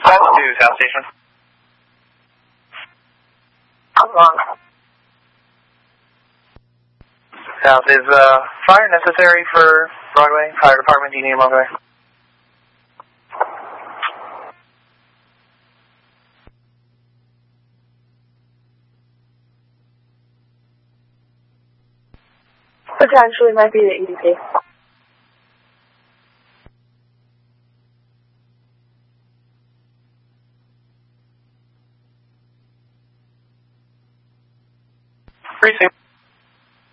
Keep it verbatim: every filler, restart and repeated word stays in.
That's to South Station. How long? South, is uh, fire necessary for Broadway? Fire department, do you need them over there? Potentially might be the E D P. Precinct.